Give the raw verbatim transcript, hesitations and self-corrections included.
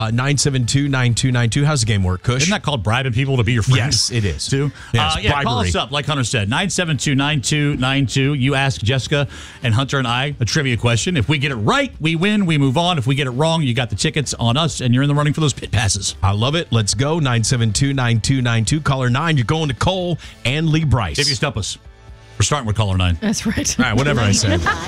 Uh, nine seven two, nine two nine two. How's the game work, Kush? Isn't that called bribing people to be your friends? Yes, it is. Too? Yes, uh, yeah, call bribery. us up, like Hunter said, nine seven two, nine two nine two. You ask Jessica and Hunter and I a trivia question. If we get it right, we win, we move on. If we get it wrong, you got the tickets on us, and you're in the running for those pit passes. I love it. Let's go. nine seven two, nine two nine two. Caller nine, you're going to Cole and Lee Bryce. If you stump us. We're starting with caller nine. That's right. All right, whatever I said.